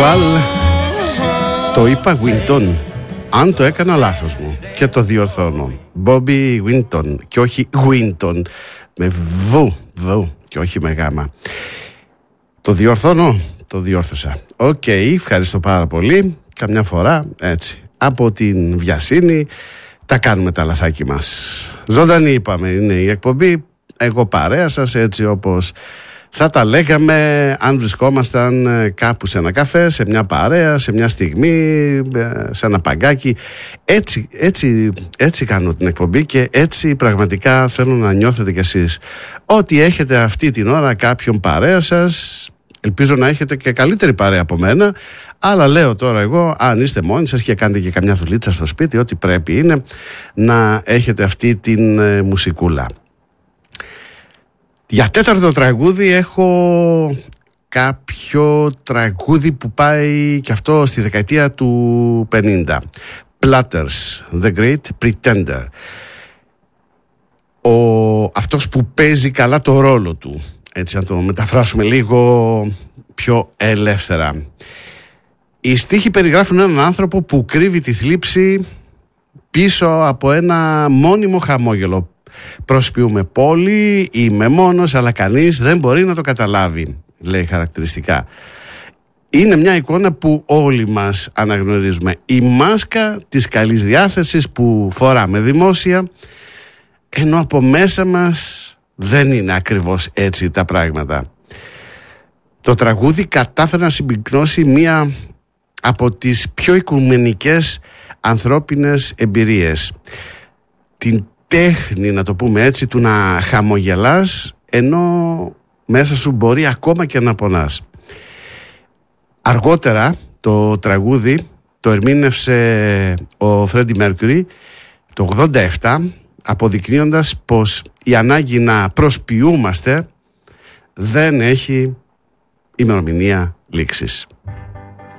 Καρναβάλ. Το είπα Winton. Αν το έκανα λάθος μου και το διορθώνω. Bobby Winton και όχι Winton. Με βου και όχι με γάμα. Το διορθώνω. Το διόρθωσα. Οκ, ευχαριστώ πάρα πολύ. Καμιά φορά έτσι από την βιασύνη τα κάνουμε τα λαθάκι μας. Ζωντανή είπαμε είναι η εκπομπή. Εγώ παρέα σας έτσι όπως θα τα λέγαμε αν βρισκόμασταν κάπου σε ένα καφέ, σε μια παρέα, σε μια στιγμή, σε ένα παγκάκι. Έτσι κάνω την εκπομπή και έτσι πραγματικά θέλω να νιώθετε κι εσείς. Ότι έχετε αυτή την ώρα κάποιον παρέα σας, ελπίζω να έχετε και καλύτερη παρέα από μένα, αλλά λέω τώρα εγώ, αν είστε μόνοι σας και κάνετε και καμιά δουλίτσα στο σπίτι, ό,τι πρέπει είναι να έχετε αυτή την μουσικούλα. Για τέταρτο τραγούδι έχω κάποιο τραγούδι που πάει και αυτό στη δεκαετία του 50. Platters, The Great Pretender. Αυτός που παίζει καλά το ρόλο του. Έτσι, να το μεταφράσουμε λίγο πιο ελεύθερα. Οι στίχοι περιγράφουν έναν άνθρωπο που κρύβει τη θλίψη πίσω από ένα μόνιμο χαμόγελο. Προσποιούμε πόλη, είμαι μόνος, αλλά κανείς δεν μπορεί να το καταλάβει, λέει χαρακτηριστικά. Είναι μια εικόνα που όλοι μας αναγνωρίζουμε. Η μάσκα της καλής διάθεσης που φοράμε δημόσια, ενώ από μέσα μας δεν είναι ακριβώς έτσι τα πράγματα. Το τραγούδι κατάφερε να συμπυκνώσει μία από τις πιο οικουμενικές ανθρώπινες εμπειρίες. Την τέχνη, να το πούμε έτσι, του να χαμογελάς ενώ μέσα σου μπορεί ακόμα και να πονάς. Αργότερα το τραγούδι το ερμήνευσε ο Φρέντι Μέρκουρι το 87, αποδεικνύοντας πως η ανάγκη να προσποιούμαστε δεν έχει ημερομηνία λήξης.